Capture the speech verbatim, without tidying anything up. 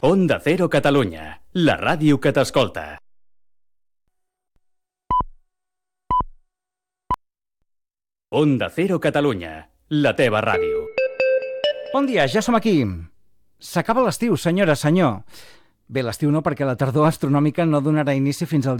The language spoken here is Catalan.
Onda Cero Catalunya, la ràdio que t'escolta. Onda Cero Catalunya, la teva ràdio. Bon dia, ja som aquí. S'acaba l'estiu, senyora, senyor. Bé, l'estiu no, perquè la tardor astronòmica no donarà inici fins al